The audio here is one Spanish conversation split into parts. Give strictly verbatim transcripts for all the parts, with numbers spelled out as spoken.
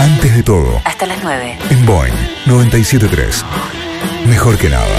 Antes de todo. Hasta las nueve. En Boing noventa y siete punto tres. Mejor que nada.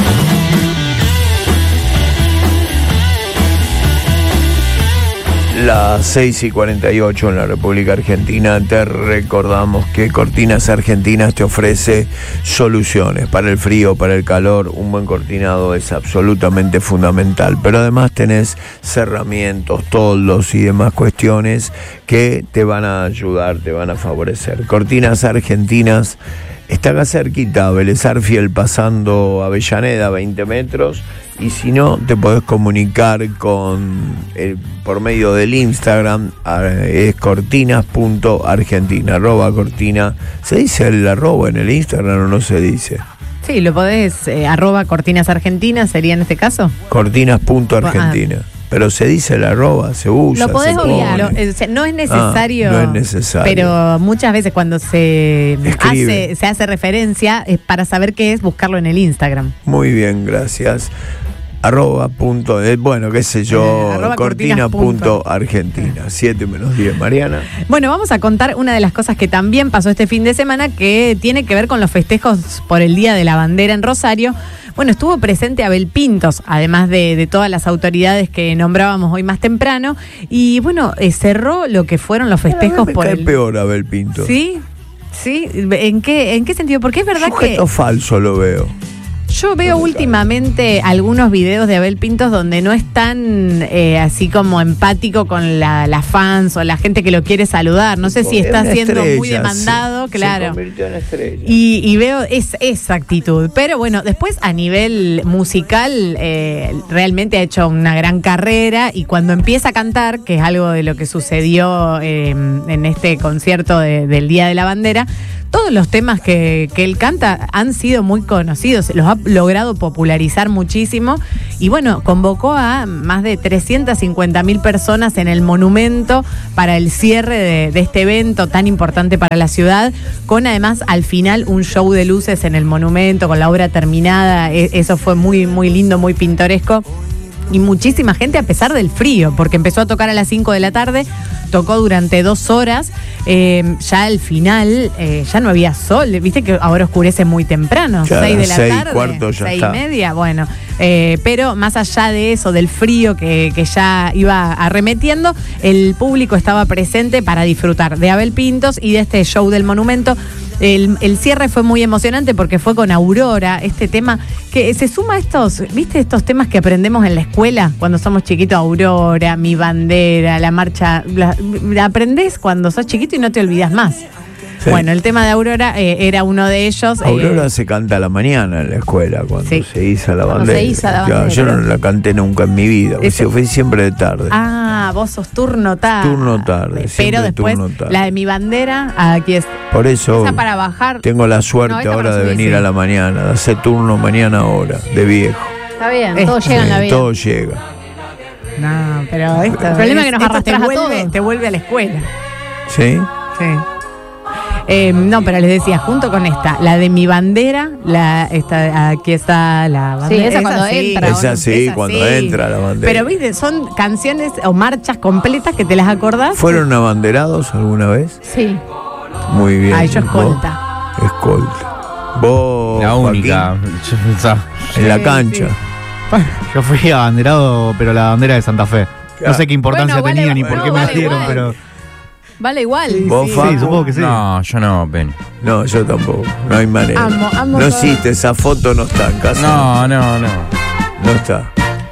Las seis y cuarenta y ocho en la República Argentina. Te recordamos que Cortinas Argentinas te ofrece soluciones para el frío, para el calor. Un buen cortinado es absolutamente fundamental, pero además tenés cerramientos, toldos y demás cuestiones que te van a ayudar, te van a favorecer. Cortinas Argentinas está acá cerquita, Vélez Arfiel, pasando Avellaneda, veinte metros. Y si no, te podés comunicar con el, por medio del Instagram, es cortinas punto argentina, arroba cortina. ¿Se dice el arroba en el Instagram o no se dice? Sí, lo podés, eh, arroba cortinas argentinas, ¿sería en este caso? cortinas punto argentina. Ah. Pero se dice el arroba, se usa. Lo podés obviar, lo, eh, no es necesario. Ah, no es necesario. Pero muchas veces cuando se hace, se hace referencia, es para saber qué es, buscarlo en el Instagram. Muy bien, gracias. Arroba punto, eh, bueno, qué sé yo, eh, cortina punto argentina, siete menos diez, Mariana. Bueno, vamos a contar una de las cosas que también pasó este fin de semana, que tiene que ver con los festejos por el Día de la Bandera en Rosario. Bueno, estuvo presente Abel Pintos, además de, de todas las autoridades que nombrábamos hoy más temprano, y bueno, eh, cerró lo que fueron los festejos me por cae el... peor Abel Pintos. ¿Sí? ¿Sí? ¿En qué, en qué sentido? Porque es verdad Sujeto que... falso lo veo. Yo veo últimamente algunos videos de Abel Pintos donde no es tan eh, así como empático con la, la fans o la gente que lo quiere saludar. No sé si está siendo estrella, muy demandado, sí, claro. Se convirtió en estrella. Y, y veo es, esa actitud. Pero bueno, después a nivel musical eh, realmente ha hecho una gran carrera, y cuando empieza a cantar, que es algo de lo que sucedió eh, en este concierto de, del Día de la Bandera, todos los temas que, que él canta han sido muy conocidos, los ha logrado popularizar muchísimo, y bueno, convocó a más de trescientas cincuenta mil personas en el monumento para el cierre de, de este evento tan importante para la ciudad, con además al final un show de luces en el monumento con la obra terminada. Eso fue muy, muy lindo, muy pintoresco. Y muchísima gente a pesar del frío, porque empezó a tocar a las cinco de la tarde, tocó durante dos horas, eh, ya al final eh, ya no había sol, viste que ahora oscurece muy temprano, claro, seis de la seis, tarde, cuarto ya seis está. y media, bueno, eh, pero más allá de eso, del frío que, que ya iba arremetiendo, el público estaba presente para disfrutar de Abel Pintos y de este show del monumento. El, el cierre fue muy emocionante porque fue con Aurora, este tema que se suma a estos, ¿viste? Estos temas que aprendemos en la escuela cuando somos chiquitos, Aurora, Mi Bandera, la marcha, la, la aprendés cuando sos chiquito y no te olvidas más. Sí. Bueno, el tema de Aurora eh, era uno de ellos. Aurora eh, se canta a la mañana en la escuela, cuando sí. se iza la cuando bandera. Se iza la bandera. Ya, yo no la canté nunca en mi vida, porque fue siempre de tarde. Ah, vos sos turno tarde. Turno tarde. Pero después, tarde. La de Mi Bandera, aquí es. Por eso, esa para bajar. Tengo la suerte no, ahora de venir sí. a la mañana, de hacer turno mañana ahora, de viejo. Está bien, todo llega en la vida. Todo llega. No, pero esto, el problema es que nos arrastras te vuelve, a todos. Te vuelve a la escuela. ¿Sí? Sí. Eh, no, pero les decía, junto con esta, la de Mi Bandera, la esta, aquí está la bandera. Sí, esa, esa cuando sí, entra. Esa sí, esa cuando sí. entra la bandera. Pero viste, son canciones o marchas completas que te las acordás. ¿Fueron abanderados alguna vez? Sí. Muy bien. Ah, yo escolta. Vos, escolta. Vos, la única. Yo pensaba. En sí, la cancha. Sí. Yo fui abanderado, pero la bandera de Santa Fe. Claro. No sé qué importancia bueno, tenía vale, ni por qué no, me la vale dieron, igual. pero... Vale igual. ¿Vos, sí, sí, supongo que sí. No, yo no, Ben. No, yo tampoco. No hay manera. Amo, amo no existe, esa foto no está en casa. No, no, no. No está.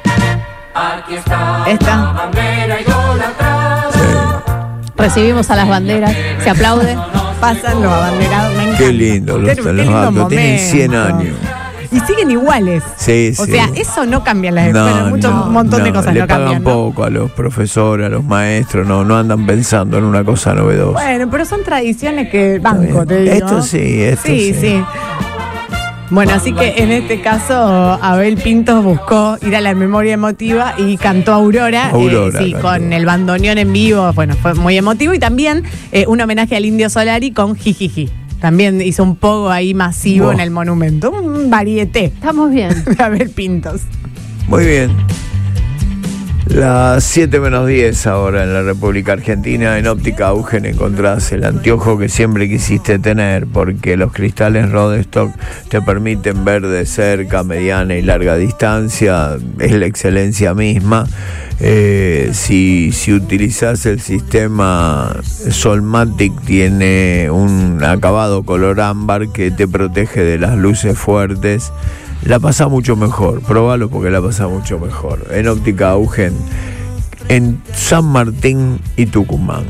Aquí está. Esta. La bandera idólatra. Sí. Recibimos a las banderas, se aplaude. Pasan los abanderados, me encanta. Qué lindo, los, qué, los actos. Tienen cien años. Y siguen iguales. Sí, o sí. sea, eso no cambia en las no, escuelas. Mucho, no, un montón no, de cosas le no cambian. pagan ¿no? poco a los profesores, a los maestros. No, no andan pensando en una cosa novedosa. Bueno, pero son tradiciones que banco, te digo. Esto sí, esto sí. Sí, sí. Bueno, así que en este caso Abel Pintos buscó ir a la memoria emotiva y cantó Aurora, Aurora eh, sí, cantó. Con el bandoneón en vivo. Bueno, fue muy emotivo. Y también eh, un homenaje al Indio Solari con Jijiji. También hizo un pogo ahí masivo wow. en el monumento. Un varieté. Estamos bien. A ver, Pintos. Muy bien. Las siete menos diez ahora en la República Argentina. En Óptica Augen encontrás el anteojo que siempre quisiste tener, porque los cristales Rodestock te permiten ver de cerca, mediana y larga distancia. Es la excelencia misma. Eh, si, si utilizás el sistema Solmatic, tiene un acabado color ámbar que te protege de las luces fuertes. La pasa mucho mejor, probalo porque la pasa mucho mejor. En Óptica Augen, en San Martín y Tucumán.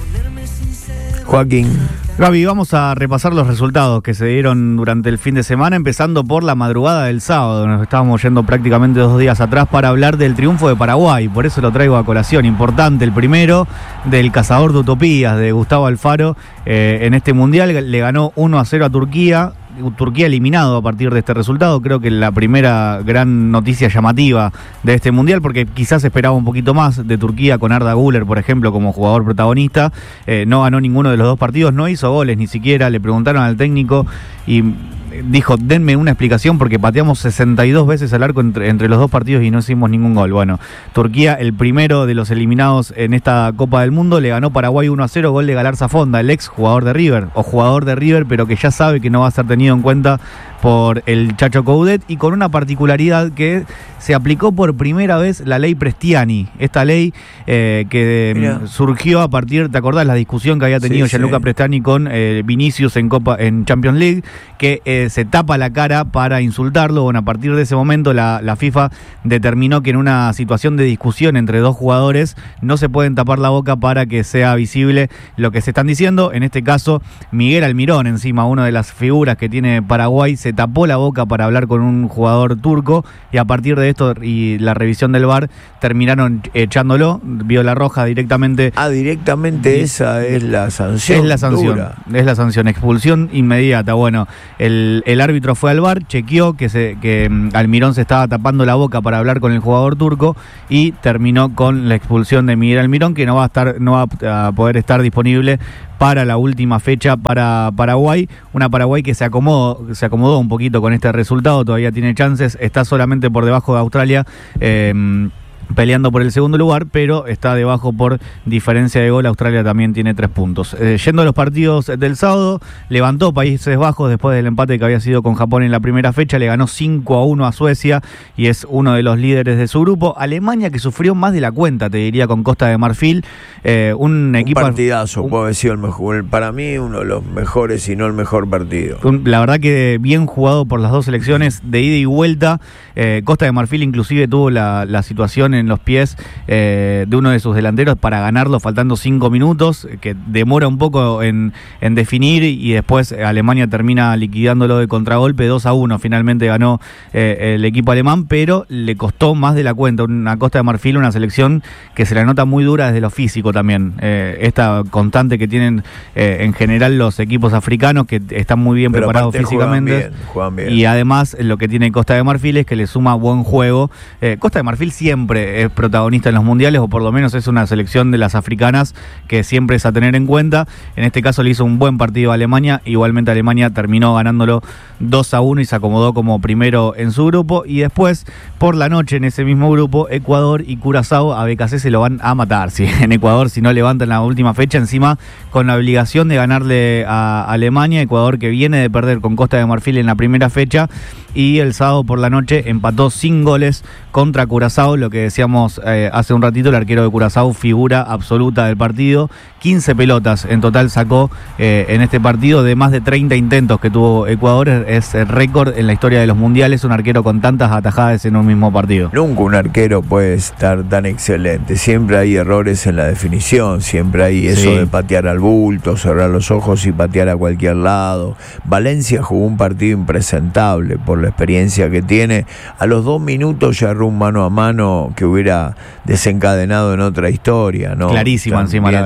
Joaquín. Gaby, vamos a repasar los resultados que se dieron durante el fin de semana, empezando por la madrugada del sábado. Nos estábamos yendo prácticamente dos días atrás para hablar del triunfo de Paraguay, por eso lo traigo a colación. Importante, el primero del cazador de utopías de Gustavo Alfaro eh, en este mundial. Le ganó uno a cero a Turquía. Turquía eliminado a partir de este resultado. Creo que la primera gran noticia llamativa de este mundial, porque quizás esperaba un poquito más de Turquía con Arda Güler, por ejemplo, como jugador protagonista. Eh, no ganó ninguno de los dos partidos, no hizo goles ni siquiera. Le preguntaron al técnico y dijo, denme una explicación porque pateamos sesenta y dos veces al arco entre, entre los dos partidos y no hicimos ningún gol. Bueno, Turquía, el primero de los eliminados en esta Copa del Mundo, le ganó Paraguay uno a cero, gol de Galarza Fonda, el ex jugador de River, o jugador de River, pero que ya sabe que no va a ser tenido en cuenta por el Chacho Coudet, y con una particularidad que se aplicó por primera vez la ley Prestiani, esta ley eh, que Mira. surgió a partir, ¿te acordás la discusión que había tenido sí, Gianluca sí. Prestiani con eh, Vinicius en Copa en Champions League, que eh, se tapa la cara para insultarlo? Bueno, a partir de ese momento la, la FIFA determinó que en una situación de discusión entre dos jugadores no se pueden tapar la boca para que sea visible lo que se están diciendo. En este caso, Miguel Almirón, encima una de las figuras que tiene Paraguay, se tapó la boca para hablar con un jugador turco, y a partir de esto y la revisión del V A R terminaron echándolo, vio la roja directamente. Ah, directamente esa es la sanción. Es la sanción, dura. es la sanción, expulsión inmediata. Bueno, el, el árbitro fue al V A R, chequeó que, se, que um, Almirón se estaba tapando la boca para hablar con el jugador turco y terminó con la expulsión de Miguel Almirón, que no va a estar, no va a poder estar disponible para la última fecha para Paraguay. Una Paraguay que se acomodó, se acomodó un poquito con este resultado, todavía tiene chances, está solamente por debajo de Australia, eh, peleando por el segundo lugar, pero está debajo por diferencia de gol. Australia también tiene tres puntos. Eh, yendo a los partidos del sábado, levantó Países Bajos después del empate que había sido con Japón en la primera fecha, le ganó cinco a uno a Suecia y es uno de los líderes de su grupo. Alemania, que sufrió más de la cuenta, te diría, con Costa de Marfil. Eh, un, un equipo... partidazo, un, puedo decir, el mejor, para mí uno de los mejores, si no el mejor partido. Un, la verdad que bien jugado por las dos selecciones, de ida y vuelta. Eh, Costa de Marfil inclusive tuvo la, la situación en los pies eh, de uno de sus delanteros para ganarlo faltando cinco minutos, que demora un poco en, en definir, y después Alemania termina liquidándolo de contragolpe. Dos a uno finalmente ganó eh, el equipo alemán, pero le costó más de la cuenta. Una Costa de Marfil, una selección que se la nota muy dura desde lo físico también, eh, esta constante que tienen eh, en general los equipos africanos, que están muy bien pero preparados físicamente, juegan bien, juegan bien. Y además lo que tiene Costa de Marfil es que le suma buen juego. eh, Costa de Marfil siempre es protagonista en los mundiales, o por lo menos es una selección de las africanas que siempre es a tener en cuenta. En este caso le hizo un buen partido a Alemania, igualmente Alemania terminó ganándolo dos a uno y se acomodó como primero en su grupo. Y después, por la noche, en ese mismo grupo, Ecuador y Curazao, a B K C se lo van a matar, si en Ecuador, si no levantan la última fecha, encima con la obligación de ganarle a Alemania. Ecuador, que viene de perder con Costa de Marfil en la primera fecha, y el sábado por la noche empató sin goles contra Curazao, lo que decíamos eh, hace un ratito, el arquero de Curazao, figura absoluta del partido. quince pelotas en total sacó eh, en este partido, de más de treinta intentos que tuvo Ecuador. Es el récord en la historia de los mundiales, un arquero con tantas atajadas en un mismo partido. Nunca un arquero puede estar tan excelente, siempre hay errores en la definición, siempre hay eso sí. de patear al bulto, cerrar los ojos y patear a cualquier lado. Valencia jugó un partido impresentable por la experiencia que tiene. A los dos minutos ya erró un mano a mano que hubiera desencadenado en otra historia, ¿no? Clarísima encima la, la,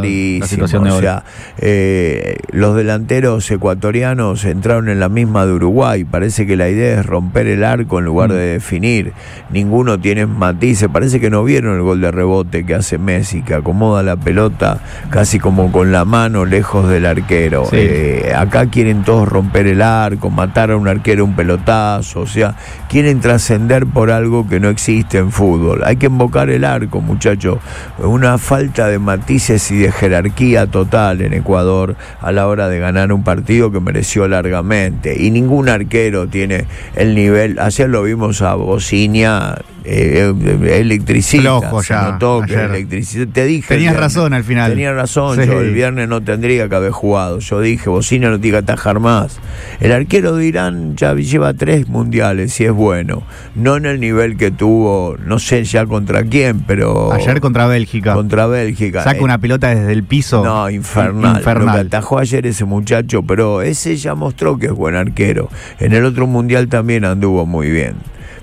la situación de o hoy. sea, eh, los delanteros ecuatorianos entraron en la misma de Uruguay. Parece que la idea es romper el arco en lugar mm. de definir. Ninguno tiene matices. Parece que no vieron el gol de rebote que hace Messi, que acomoda la pelota casi como con la mano lejos del arquero. Sí. Eh, acá quieren todos romper el arco, matar a un arquero un pelotazo, o sea, quieren trascender por algo que no existe en fútbol. Hay que invocar el arco, muchachos. Una falta de matices y de jerarquía total en Ecuador a la hora de ganar un partido que mereció largamente. Y ningún arquero tiene el nivel. Ayer lo vimos a Bocinia, eh, electricista. Flojo se ya, notó que ayer. electricista. Te dije. Tenías razón al final. Tenías razón. Sí. Yo el viernes no tendría que haber jugado. Yo dije, Bocinia no tiene que atajar más. El arquero de Irán ya lleva tres mundiales y es bueno. No en el nivel que tuvo, no sé ya contra quién, pero... Ayer contra Bélgica. Contra Bélgica. Saca una pelota desde el piso. No, infernal. infernal. Lo que atajó ayer ese muchacho, pero ese ya mostró que es buen arquero. En el otro mundial también anduvo muy bien.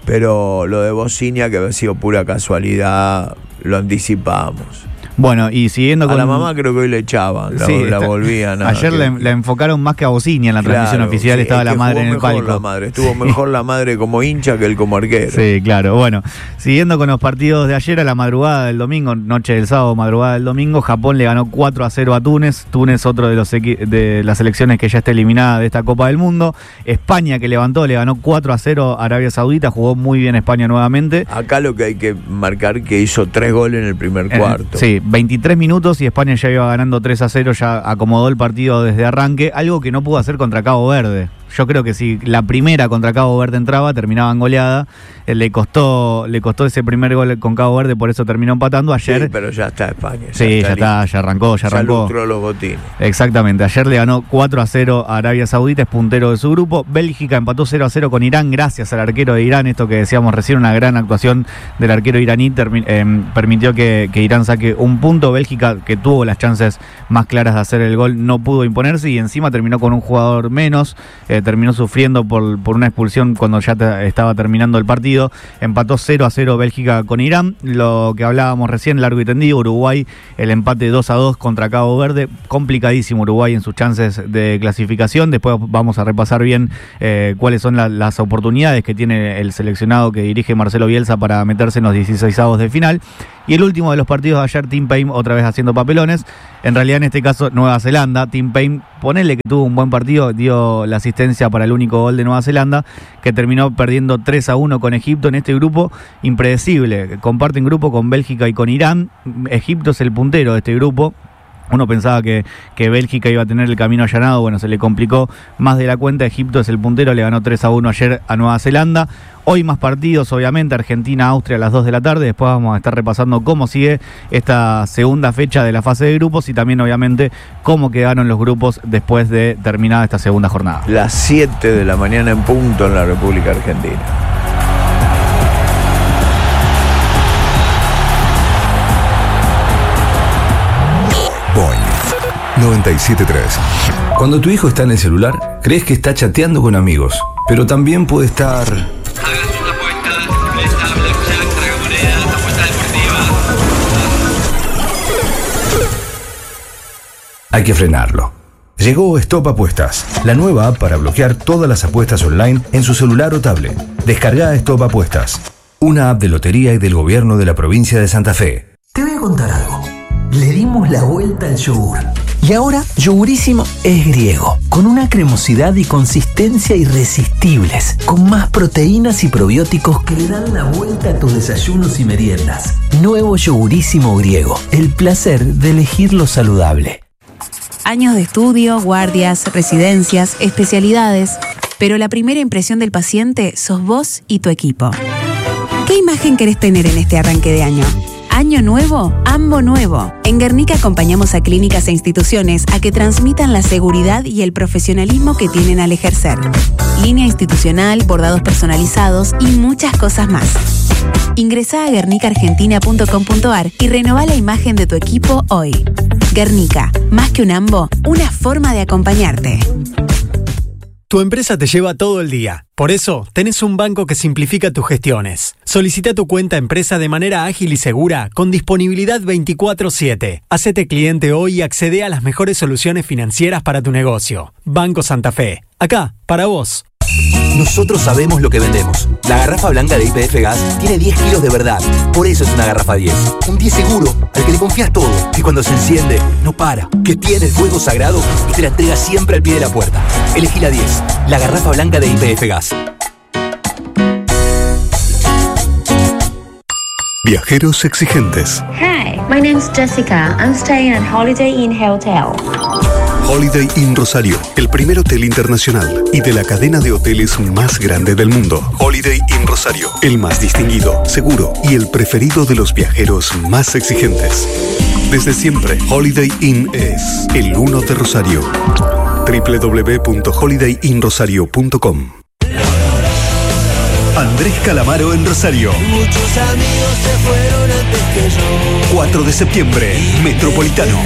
Pero lo de Bocinia, que había sido pura casualidad, lo anticipamos. Bueno, y siguiendo con... A la mamá creo que hoy le echaban, la, sí, la está... volvían a... Ayer que... la, la enfocaron más que a Bocinia en la claro, transmisión oficial, sí, estaba es la que madre en el mejor palco. La madre, estuvo mejor la madre como hincha que él como arquero. Sí, claro. Bueno, siguiendo con los partidos de ayer, a la madrugada del domingo, noche del sábado, madrugada del domingo, Japón le ganó cuatro a cero a Túnez. Túnez, otro de, los equi- de las selecciones que ya está eliminada de esta Copa del Mundo. España, que levantó, le ganó cuatro a cero a Arabia Saudita, jugó muy bien España nuevamente. Acá lo que hay que marcar que hizo tres goles en el primer En, cuarto. Sí, veintitrés minutos y España ya iba ganando tres a cero, ya acomodó el partido desde arranque, algo que no pudo hacer contra Cabo Verde. Yo creo que si la primera contra Cabo Verde entraba, terminaba en goleada. Eh, le costó le costó ese primer gol con Cabo Verde, por eso terminó empatando ayer. Sí, pero ya está España. Ya sí, está ya está, ya arrancó, ya arrancó. Ya lustró los botines. Exactamente, ayer le ganó cuatro a cero a Arabia Saudita, es puntero de su grupo. Bélgica empató cero a cero con Irán, gracias al arquero de Irán. Esto que decíamos recién, una gran actuación del arquero iraní, termi- eh, permitió que, que Irán saque un punto. Bélgica, que tuvo las chances más claras de hacer el gol, no pudo imponerse y encima terminó con un jugador menos, eh, terminó sufriendo por, por una expulsión cuando ya te, estaba terminando el partido. Empató cero a cero Bélgica con Irán. Lo que hablábamos recién, largo y tendido, Uruguay, el empate dos a dos contra Cabo Verde. Complicadísimo Uruguay en sus chances de clasificación. Después vamos a repasar bien eh, cuáles son la, las oportunidades que tiene el seleccionado que dirige Marcelo Bielsa para meterse en los dieciseisavos de final. Y el último de los partidos de ayer, Tim Payne otra vez haciendo papelones. En realidad en este caso Nueva Zelanda. Tim Payne, ponele que tuvo un buen partido, dio la asistencia para el único gol de Nueva Zelanda, que terminó perdiendo tres a uno con Egipto en este grupo impredecible. Comparten grupo con Bélgica y con Irán. Egipto es el puntero de este grupo. Uno pensaba que, que Bélgica iba a tener el camino allanado, bueno, se le complicó más de la cuenta. Egipto es el puntero, le ganó tres a uno ayer a Nueva Zelanda. Hoy más partidos, obviamente, Argentina-Austria a las dos de la tarde. Después vamos a estar repasando cómo sigue esta segunda fecha de la fase de grupos y también, obviamente, cómo quedaron los grupos después de terminada esta segunda jornada. Las siete de la mañana en punto en la República Argentina. Boing noventa y siete punto tres. Cuando tu hijo está en el celular, crees que está chateando con amigos, pero también puede estar... Haga sus apuestas, mesa, blackjack, tragamonedas, apuestas deportivas. Hay que frenarlo. Llegó Stop Apuestas, la nueva app para bloquear todas las apuestas online en su celular o tablet. Descarga Stop Apuestas, una app de lotería y del gobierno de la provincia de Santa Fe. Te voy a contar algo. Le dimos la vuelta al yogur. Y ahora, Yogurísimo es griego, con una cremosidad y consistencia irresistibles, con más proteínas y probióticos que le dan la vuelta a tus desayunos y meriendas. Nuevo Yogurísimo griego, el placer de elegir lo saludable. Años de estudio, guardias, residencias, especialidades. Pero la primera impresión del paciente sos vos y tu equipo. ¿Qué imagen querés tener en este arranque de año? Año nuevo, Ambo nuevo. En Guernica acompañamos a clínicas e instituciones a que transmitan la seguridad y el profesionalismo que tienen al ejercer. Línea institucional, bordados personalizados y muchas cosas más. Ingresá a guernica argentina punto com punto ar y renová la imagen de tu equipo hoy. Guernica, más que un Ambo, una forma de acompañarte. Tu empresa te lleva todo el día. Por eso, tenés un banco que simplifica tus gestiones. Solicita tu cuenta empresa de manera ágil y segura, con disponibilidad veinticuatro siete. Hacete cliente hoy y accede a las mejores soluciones financieras para tu negocio. Banco Santa Fe. Acá, para vos. Nosotros sabemos lo que vendemos. La garrafa blanca de Y P F Gas tiene diez kilos de verdad. Por eso es una garrafa diez. Un diez seguro, al que le confías todo. Que cuando se enciende, no para. Que tiene el fuego sagrado y te la entrega siempre al pie de la puerta. Elegí la diez. La garrafa blanca de Y P F Gas. Viajeros exigentes. Hi, my name's Jessica. I'm staying at Holiday Inn Hotel. Holiday Inn Rosario, el primer hotel internacional y de la cadena de hoteles más grande del mundo. Holiday Inn Rosario, el más distinguido, seguro y el preferido de los viajeros más exigentes. Desde siempre, Holiday Inn es el uno de Rosario. doble u doble u doble u punto holiday inn rosario punto com. Andrés Calamaro en Rosario. Muchos amigos se fueron antes que yo. cuatro de septiembre, Metropolitano.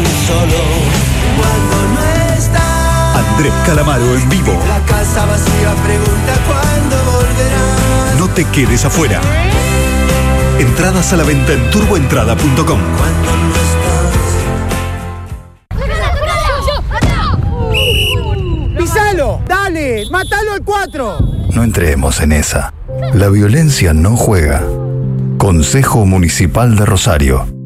Cuando no está Andrés Calamaro en vivo. la casa vacía, pregunta cuándo volverá. No te quedes afuera. Entradas a la venta en turboentrada punto com. ¡Pisalo! ¡Dale! ¡Mátalo al cuatro! No entremos en esa. La violencia no juega. Consejo Municipal de Rosario.